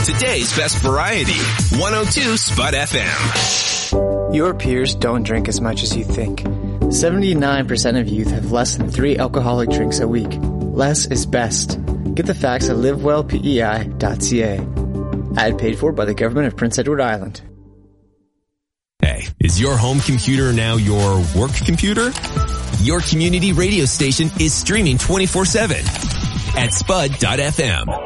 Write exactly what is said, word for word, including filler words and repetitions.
Today's best variety. one oh two Spud F M. Your peers don't drink as much as you think. seventy-nine percent of youth have less than three alcoholic drinks a week. Less is best. Get the facts at live well p e i dot c a. Ad paid for by the government of Prince Edward Island. Hey, is your home computer now your work computer? Your community radio station is streaming twenty-four seven at spud dot f m.